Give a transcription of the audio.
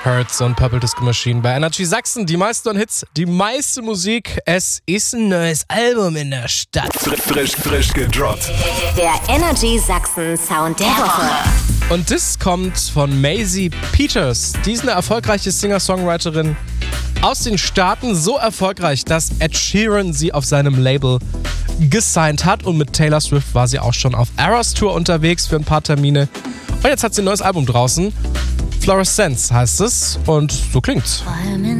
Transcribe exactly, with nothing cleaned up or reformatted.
Hurts und Purple Disco Machine bei Energy Sachsen. Die meisten Hits, die meiste Musik. Es ist ein neues Album in der Stadt. Frisch, frisch gedroppt. Der Energy Sachsen Sound der Woche. Und das kommt von Maisie Peters. Die ist eine erfolgreiche Singer-Songwriterin aus den Staaten. So erfolgreich, dass Ed Sheeran sie auf seinem Label gesigned hat. Und mit Taylor Swift war sie auch schon auf Eras Tour unterwegs für ein paar Termine. Und jetzt hat sie ein neues Album draußen. Fluorescence heißt es. Und so klingt's.